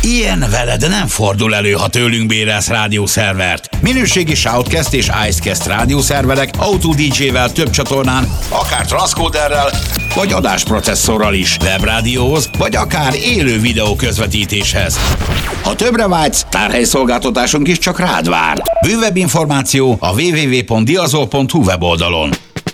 Ilyen veled nem fordul elő, ha tőlünk bérelsz rádiószervert. Minőségi Shoutcast és Icecast rádiószerverek Auto DJ-vel több csatornán, akár transzkóderrel, vagy adásprocesszorral is, webrádióhoz, vagy akár élő videó közvetítéshez. Ha többre vágysz, tárhelyszolgáltatásunk is csak rád vár. Bővebb információ a www.diazol.hu weboldalon.